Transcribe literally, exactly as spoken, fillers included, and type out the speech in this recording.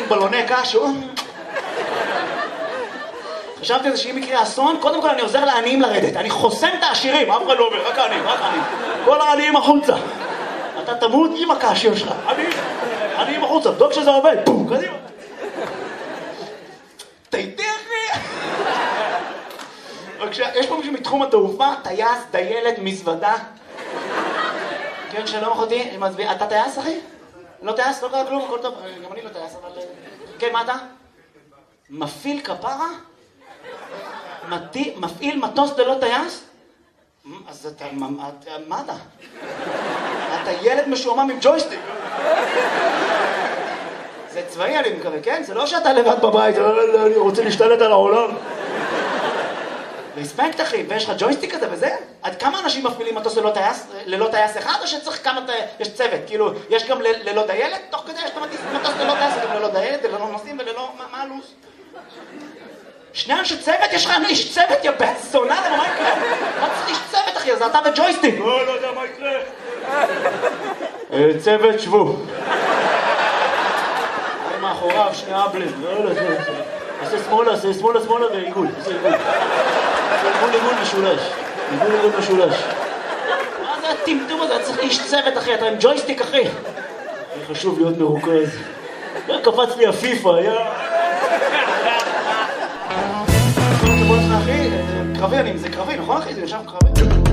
בלוני קש, חשבתי על זה שאם יקרה אסון, קודם כל אני עוזר לעניים לרדת. אני חוסם את העשירים, אף אחד לא אומר, רק העניים, רק העניים. כל העניים החוצה. אתה תמות עם הקשיות שלך. עניים, עניים החוצה, בדוק שזה עובד. בום, קדימה. תיתכני. יש פה מישהו מתחום התעופה, טייס, דיילת, מזוודה. כן, שלום אחותי, אתה טייס, אחי? לא טייס, לא קרה כלום, הכל טוב. גם אני לא טייס, אבל... כן, מה אתה? מפעיל כפרה? מפעיל מטוס ללא טייס? אז אתה... מה אתה? אתה ילד משועמם עם ג'ויסטיק. זה צבאי אני מקווה, כן? זה לא שאתה לבד בבית, אני רוצה להשתלט על העולם. רספקט אחי, ויש לך ג'ויסטיק כזה וזה? עד כמה אנשים מפעילים מטוס ללא טייס, ללא טייס אחד, או שצריך כמה טייס, יש צוות, כאילו, יש גם ללא דיילת, תוך כדי יש מטוס ללא טייס, גם ללא דיילת, ללא נוסעים וללא, מה הלו"ז? שני אנשי צוות? יש לך איש צוות, יא בן זונה, למה מה יקרה? מה צריך איש צוות אחי, אז אתה וג'ויסטיק. לא, לא יודע מה יקרה. צוות, שבו. אני מאחוריו, שני אבלים, לא, לא, לא. עושה שמאלה, עושה שמאלה, שמאלה ועיגול, עושה עיגול. עיגול, עיגול משולש. עיגול, עיגול משולש. מה זה הטמטום הזה? צריך איש צוות אחי, אתה עם ג'ויסטיק אחי. חשוב להיות מרוכז. קפץ לי הפיפה, יא... אחי, קרבי אני, זה קרבי, נכון אחי? זה נשאר קרבי?